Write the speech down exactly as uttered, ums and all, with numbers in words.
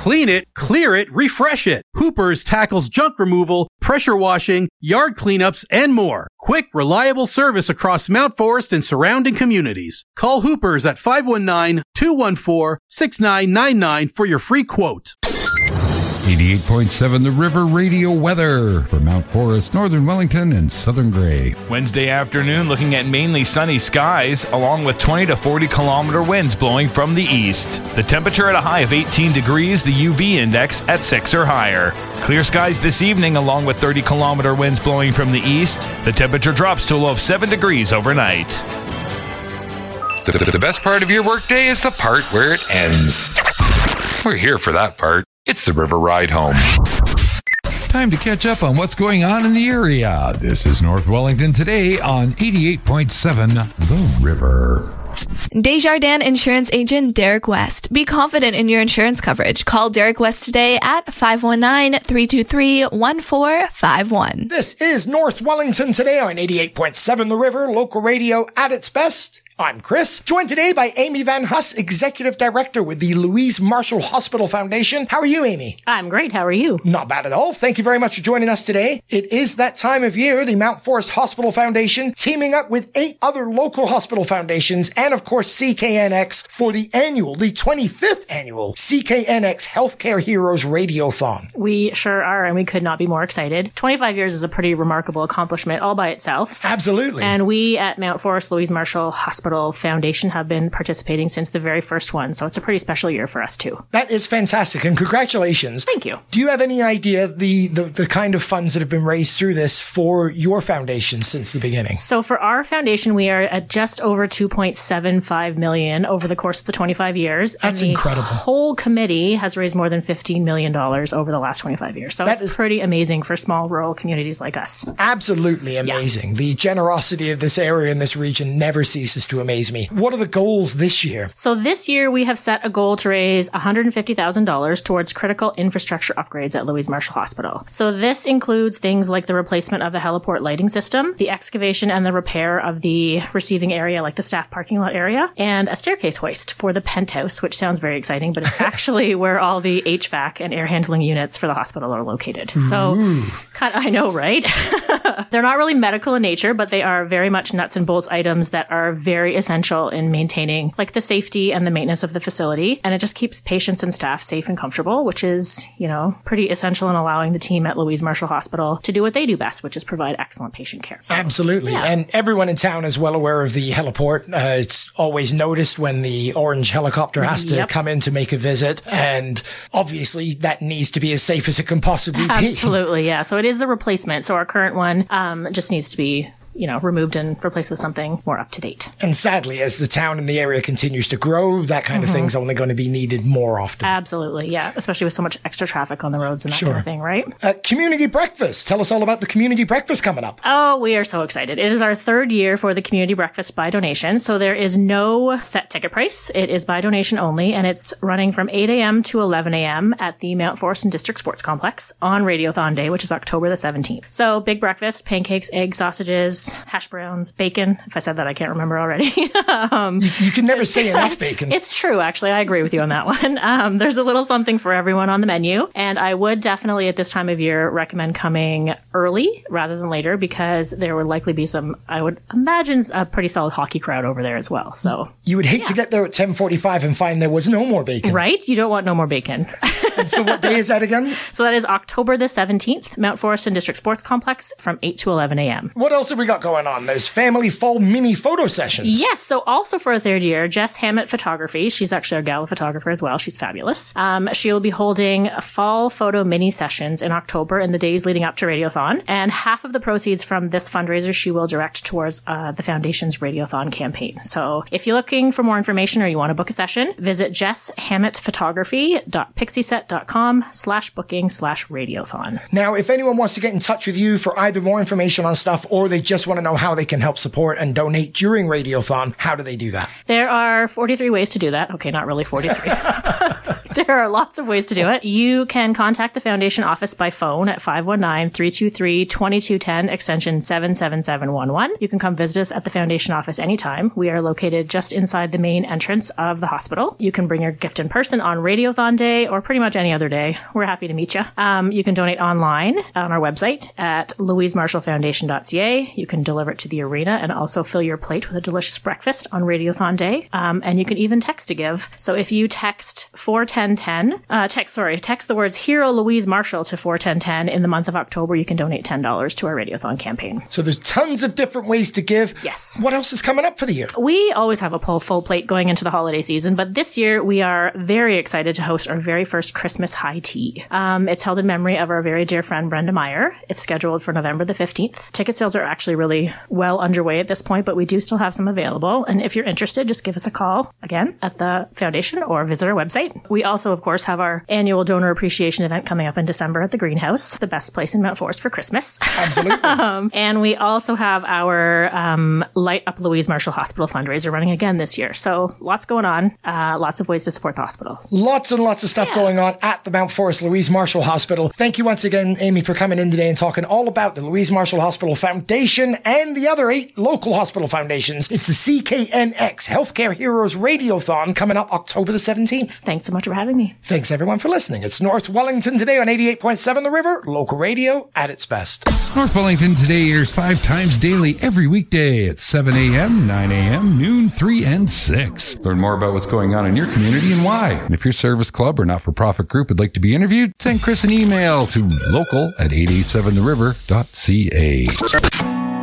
Clean it, clear it, refresh it. Hoopers tackles junk removal, pressure washing, yard cleanups, and more. Quick, reliable service across Mount Forest and surrounding communities. Call Hoopers at five one nine, two one four, six nine nine nine for your free quote. eighty-eight point seven The River Radio weather for Mount Forest, Northern Wellington, and Southern Gray. Wednesday afternoon looking at mainly sunny skies along with twenty to forty kilometer winds blowing from the east. The temperature at a high of eighteen degrees, the U V index at six or higher. Clear skies this evening along with thirty kilometer winds blowing from the east. The temperature drops to a low of seven degrees overnight. The, the, the best part of your workday is the part where it ends. We're here for that part. It's the River Ride Home. Time to catch up on what's going on in the area. This is North Wellington today on eighty-eight point seven The River. Desjardins Insurance Agent Derek West. Be confident in your insurance coverage. Call Derek West today at five one nine, three two three, one four five one. This is North Wellington today on eighty-eight point seven The River, local radio at its best. I'm Chris, joined today by Amy Van Huss, Executive Director with the Louise Marshall Hospital Foundation. How are you, Amy? I'm great. How are you? Not bad at all. Thank you very much for joining us today. It is that time of year, the Mount Forest Hospital Foundation teaming up with eight other local hospital foundations and, of course, C K N X for the annual, the twenty-fifth annual C K N X Healthcare Heroes Radiothon. We sure are, and we could not be more excited. twenty-five years is a pretty remarkable accomplishment all by itself. Absolutely. And we at Mount Forest Louise Marshall Hospital Foundation have been participating since the very first one, so it's a pretty special year for us too. That is fantastic, and congratulations. Thank you. Do you have any idea the, the, the kind of funds that have been raised through this for your foundation since the beginning? So for our foundation, we are at just over two point seven five million dollars over the course of the twenty-five years. That's and the incredible. The whole committee has raised more than fifteen million dollars over the last twenty-five years. So that it's is pretty amazing for small rural communities like us. Absolutely amazing. Yeah. The generosity of this area and this region never ceases to amaze me. What are the goals this year? So this year we have set a goal to raise one hundred fifty thousand dollars towards critical infrastructure upgrades at Louise Marshall Hospital. So this includes things like the replacement of the heliport lighting system, the excavation and the repair of the receiving area, like the staff parking lot area, and a staircase hoist for the penthouse, which sounds very exciting, but it's actually where all the H V A C and air handling units for the hospital are located. So kind of, I know, right? They're not really medical in nature, but they are very much nuts and bolts items that are very essential in maintaining like the safety and the maintenance of the facility. And it just keeps patients and staff safe and comfortable, which is, you know, pretty essential in allowing the team at Louise Marshall Hospital to do what they do best, which is provide excellent patient care. So, absolutely. Yeah. And everyone in town is well aware of the heliport. Uh, it's always noticed when the orange helicopter has to yep. come in to make a visit. And obviously that needs to be as safe as it can possibly be. Absolutely. Yeah. So it is the replacement. So our current one um, just needs to be you know, removed and replaced with something more up to date. And sadly, as the town and the area continues to grow, that kind mm-hmm. of thing's only going to be needed more often. Absolutely, yeah. Especially with so much extra traffic on the roads and that sure. kind of thing, right? Uh, community breakfast. Tell us all about the community breakfast coming up. Oh, we are so excited. It is our third year for the community breakfast by donation. So there is no set ticket price. It is by donation only, and it's running from eight a.m. to eleven a.m. at the Mount Forest and District Sports Complex on Radiothon Day, which is October the seventeenth. So big breakfast, pancakes, eggs, sausages, hash browns, bacon. If I said that, I can't remember already. um, you, you can never say enough bacon. It's true, actually. I agree with you on that one. Um, there's a little something for everyone on the menu. And I would definitely at this time of year recommend coming early rather than later because there would likely be some, I would imagine, a pretty solid hockey crowd over there as well. So you would hate yeah. to get there at ten forty-five and find there was no more bacon. Right? You don't want no more bacon. And so what day is that again? So that is October the seventeenth, Mount Forest and District Sports Complex from eight to eleven a.m. What else have we got going on? There's family fall mini photo sessions. Yes. So also for a third year, Jess Hammett Photography. She's actually our gala photographer as well. She's fabulous. Um, she will be holding fall photo mini sessions in October in the days leading up to Radiothon. And half of the proceeds from this fundraiser she will direct towards uh, the Foundation's Radiothon campaign. So if you're looking for more information or you want to book a session, visit jess hammett photography dot pixieset dot com slash booking slash radiothon. Now, if anyone wants to get in touch with you for either more information on stuff or they just want to know how they can help support and donate during Radiothon, how do they do that? There are forty-three ways to do that. Okay, not really forty-three. There are lots of ways to do it. You can contact the foundation office by phone at five one nine, three two three, two two one zero, extension seven seven seven one one. You can come visit us at the foundation office anytime. We are located just inside the main entrance of the hospital. You can bring your gift in person on Radiothon Day or pretty much any other day. We're happy to meet you. Um, you can donate online on our website at louise marshall foundation dot c a. You can deliver it to the arena and also fill your plate with a delicious breakfast on Radiothon Day. Um, and you can even text to give. So if you text four one zero one zero, uh, text, sorry, text the words Hero Louise Marshall to four one zero one zero in the month of October, you can donate ten dollars to our Radiothon campaign. So there's tons of different ways to give. Yes. What else is coming up for the year? We always have a full, full plate going into the holiday season, but this year we are very excited to host our very first Christmas high tea. Um, it's held in memory of our very dear friend Brenda Meyer. It's scheduled for November the fifteenth. Ticket sales are actually really well underway at this point, but we do still have some available. And if you're interested, just give us a call again at the foundation or visit our website. We also, of course, have our annual donor appreciation event coming up in December at the Greenhouse, the best place in Mount Forest for Christmas. Absolutely. um, and we also have our um, Light Up Louise Marshall Hospital fundraiser running again this year. So lots going on, uh, lots of ways to support the hospital. Lots and lots of stuff yeah. going on at the Mount Forest Louise Marshall Hospital. Thank you once again, Amy, for coming in today and talking all about the Louise Marshall Hospital Foundation and the other eight local hospital foundations. It's the C K N X Healthcare Heroes Radiothon coming up October the seventeenth. Thanks so much for having me. Thanks everyone for listening. It's North Wellington Today on eighty-eight point seven The River, local radio at its best. North Wellington Today airs five times daily every weekday at seven a.m., nine a.m., noon, three, and six. Learn more about what's going on in your community and why. And if your service club or not-for-profit group would like to be interviewed, send Chris an email to local at eight eight seven the river dot c a.